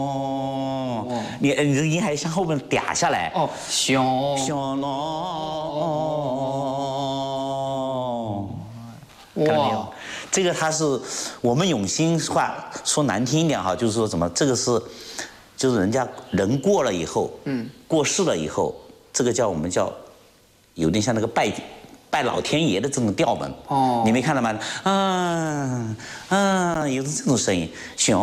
你这个音还向后面嗲下来。 哦，熊。 小龙，看到没有？这个它是我们永兴话说难听一点哈，就是说什么这个是，就是人家人过了以后，过世了以后，这个我们叫，有点像那个拜老天爷的这种调门。哦，你没看到吗？有这种声音，熊。